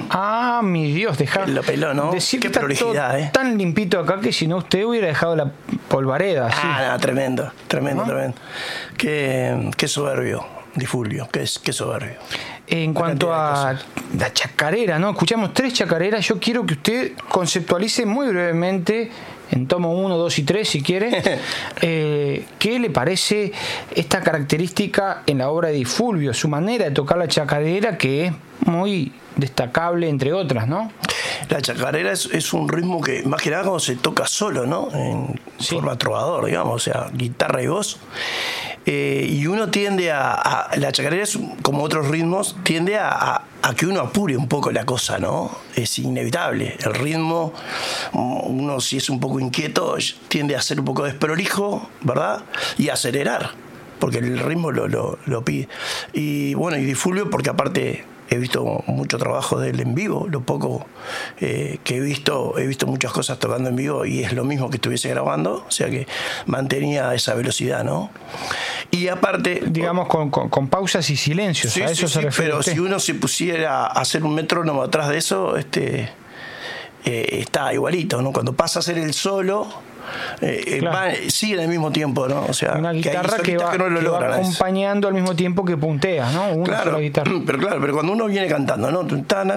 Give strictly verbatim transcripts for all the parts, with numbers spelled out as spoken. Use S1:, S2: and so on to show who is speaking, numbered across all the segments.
S1: Ah, mi Dios, dejar.
S2: Lo peló, ¿no?
S1: Decir
S2: Qué
S1: que está
S2: prolijidad,
S1: todo
S2: ¿eh?
S1: tan limpito acá que si no usted hubiera dejado la polvareda.
S2: Ah,
S1: sí.
S2: no, tremendo, tremendo,
S1: ¿No?
S2: tremendo. Qué, qué soberbio, Di Fulvio, qué, qué soberbio.
S1: En
S2: Una
S1: cuanto
S2: cantidad de
S1: a la chacarera, ¿no? Escuchamos tres chacareras. Yo quiero que usted conceptualice muy brevemente, en tomo uno, dos y tres, si quiere, eh, ¿qué le parece esta característica en la obra de Di Fulvio? Su manera de tocar la chacarera, que es muy destacable, entre otras, ¿no?
S2: La chacarera es, es un ritmo que más que nada cuando se toca solo, ¿no? En
S1: Sí.
S2: forma trovador, digamos, o sea, guitarra y voz. Eh, y uno tiende a, a- la chacarera es como otros ritmos, tiende a, a- a que uno apure un poco la cosa, ¿no? Es inevitable. El ritmo, uno si es un poco inquieto, tiende a ser un poco desprolijo, ¿verdad? Y a acelerar, porque el ritmo lo, lo, lo pide. Y bueno, y Di Fulvio, porque aparte he visto mucho trabajo de él en vivo, lo poco eh, que he visto, he visto muchas cosas tocando en vivo y es lo mismo que estuviese grabando, o sea que mantenía esa velocidad, ¿no? Y aparte,
S1: Digamos, con, con, con pausas y silencios.
S2: sí,
S1: a eso
S2: sí,
S1: se
S2: sí,
S1: refiere
S2: pero
S1: usted.
S2: si uno se pusiera a hacer un metrónomo atrás de eso, este eh, está igualito, ¿no? Cuando pasa a ser el solo, eh, eh,
S1: Claro.
S2: va- siguen al mismo tiempo, ¿no? O sea,
S1: Una
S2: que hay
S1: guitarra que
S2: solistas
S1: va,
S2: que no lo
S1: que va
S2: logran eso.
S1: acompañando al mismo tiempo que puntea, ¿no? Una
S2: Claro,
S1: sola guitarra.
S2: pero claro, pero cuando uno viene cantando, ¿no?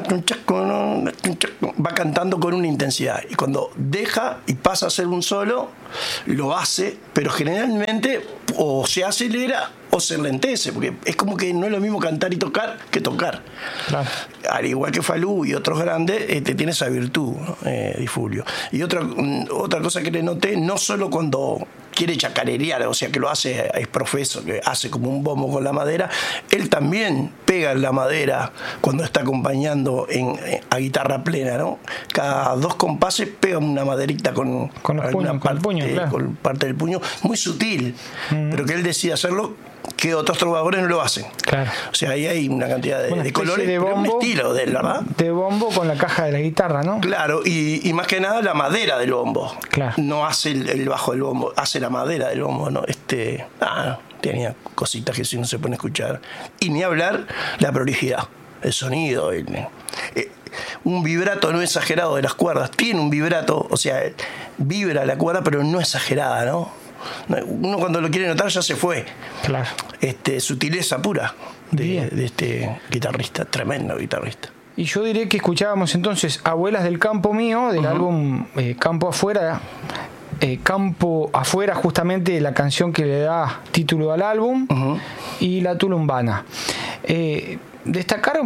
S2: Va cantando con una intensidad. Y cuando deja y pasa a ser un solo, lo hace, pero generalmente o se acelera o se lentece, porque es como que no es lo mismo cantar y tocar que tocar.
S1: Claro.
S2: Al igual que Falú y otros grandes, este, tiene esa virtud, ¿no? eh, Di Fulvio. Y otra, mm, otra cosa que le noté, no solo cuando quiere chacarerear, o sea que lo hace, es profeso, que hace como un bombo con la madera, él también pega en la madera cuando está acompañando en, en- a guitarra plena, ¿no? Cada dos compases pega una maderita con,
S1: Con los
S2: alguna
S1: puños, con el puño, claro.
S2: con parte del puño, muy sutil, pero que él decide hacerlo que otros trovadores no lo hacen.
S1: Claro.
S2: O sea, ahí hay una cantidad de,
S1: Una
S2: de
S1: especie
S2: colores,
S1: de
S2: pero un
S1: bombo.
S2: estilo de él, ¿verdad?
S1: De bombo con la caja de la guitarra, ¿no?
S2: Claro, y, y más que nada la madera del bombo.
S1: Claro.
S2: No hace el, el bajo del bombo, hace la madera del bombo, ¿no? Este, ah, tenía cositas que si no se pone a escuchar. Y ni hablar la prolijidad, el sonido, el, eh, un vibrato no exagerado de las cuerdas. Tiene un vibrato, o sea, vibra la cuerda, pero no exagerada, ¿no? Uno cuando lo quiere notar ya se fue.
S1: Claro.
S2: Este, sutileza pura de,
S1: Bien.
S2: de este guitarrista, tremendo guitarrista.
S1: Y yo diré que escuchábamos entonces Abuelas del Campo Mío, del uh-huh. álbum eh, Campo Afuera. Eh, Campo Afuera, justamente la canción que le da título al álbum, uh-huh. y La Tulumbana. Eh, destacar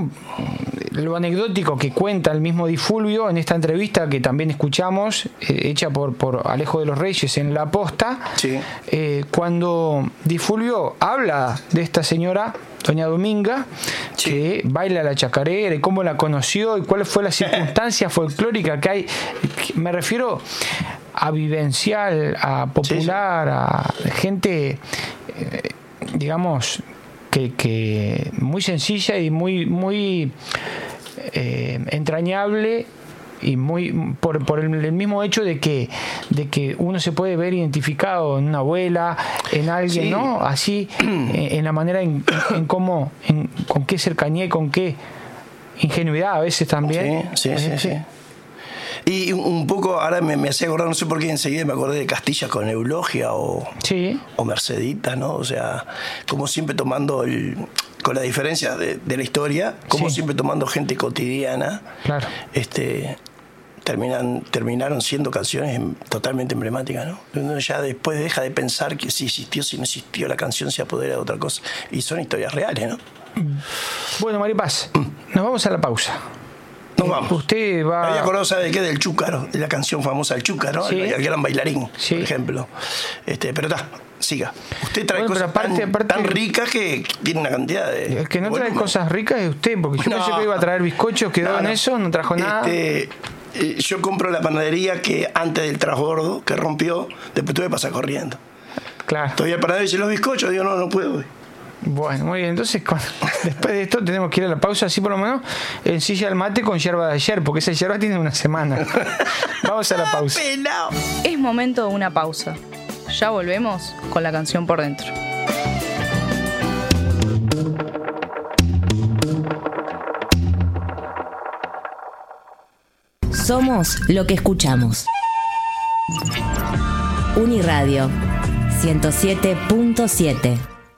S1: lo anecdótico que cuenta el mismo Di Fulvio en esta entrevista que también escuchamos, eh, hecha por, por Alejo de los Reyes en La Posta,
S2: sí.
S1: eh, cuando Di Fulvio habla de esta señora, doña Dominga, sí. que baila la chacarera y cómo la conoció y cuál fue la circunstancia folclórica que hay. Me refiero a vivencial, a popular, sí, sí. a gente, eh, digamos, que, que muy sencilla y muy, muy eh, entrañable, y muy por, por el, el mismo hecho de que de que uno se puede ver identificado en una abuela, en alguien, sí. ¿no? Así, en, en la manera en, en cómo, en, con qué cercanía y con qué ingenuidad a veces también.
S2: Sí, sí, sí, sí. Y un poco, ahora me, me hacía acordar, no sé por qué enseguida me acordé de Castilla con Eulogia o,
S1: sí.
S2: o Mercedita, ¿no? O sea, como siempre tomando el, con la diferencia de, de la historia, como sí. siempre tomando gente cotidiana,
S1: claro.
S2: este terminan terminaron siendo canciones totalmente emblemáticas, ¿no? Uno ya después deja de pensar que si existió, si no existió, la canción se apodera de otra cosa. Y son historias reales, ¿no?
S1: Bueno, Maripaz, mm. nos vamos a la pausa.
S2: Nos vamos.
S1: Usted va.
S2: Me había acordado, ¿sabe de qué? Del Chúcaro, de la canción famosa del Chúcaro,
S1: sí.
S2: el, el gran bailarín,
S1: sí.
S2: por ejemplo. Este, pero está, siga. Usted trae
S1: bueno,
S2: cosas
S1: aparte,
S2: tan,
S1: aparte,
S2: tan ricas que tiene una cantidad de.
S1: El que no
S2: volumen.
S1: trae cosas ricas es usted, porque yo no. pensé que iba a traer bizcochos, quedó no, no. en eso, no trajo nada.
S2: Este, eh, yo compro la panadería que antes del transbordo, que rompió, después tuve que pasar corriendo.
S1: Claro.
S2: Todavía el panadero dice los bizcochos, digo, no, no puedo.
S1: Bueno, muy bien, entonces con, después de esto tenemos que ir a la pausa, así por lo menos en silla del mate con yerba de ayer, porque esa yerba tiene una semana. Vamos a la pausa.
S3: Es momento de una pausa. Ya volvemos con la canción por dentro.
S4: Somos lo que escuchamos. Uniradio ciento siete punto siete.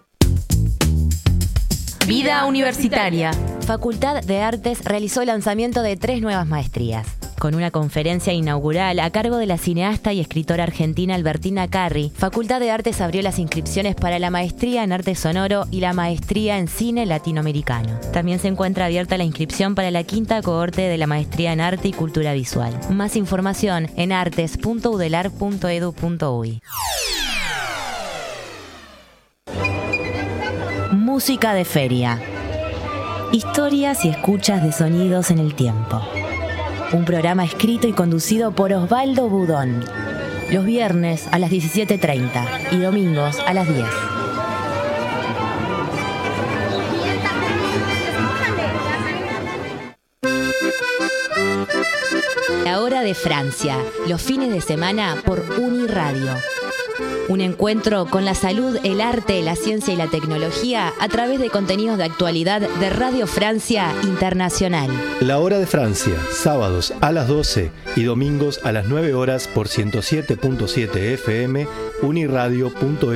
S5: Vida universitaria.
S4: Facultad de Artes realizó el lanzamiento de tres nuevas maestrías. Con una conferencia inaugural a cargo de la cineasta y escritora argentina Albertina Carri, Facultad de Artes abrió las inscripciones para la maestría en arte sonoro y la maestría en cine latinoamericano. También se encuentra abierta la inscripción para la quinta cohorte de la maestría en arte y cultura visual. Más información en artes punto udelar punto edu punto uy. Música de feria. Historias y escuchas de sonidos en el tiempo. Un programa escrito y conducido por Osvaldo Budón. Los viernes a las diecisiete treinta y domingos a las diez. La hora de Francia, los fines de semana por Uniradio. Un encuentro con la salud, el arte, la ciencia y la tecnología a través de contenidos de actualidad de Radio Francia Internacional.
S6: La hora de Francia, sábados a las doce y domingos a las nueve horas por ciento siete punto siete F M, uniradio punto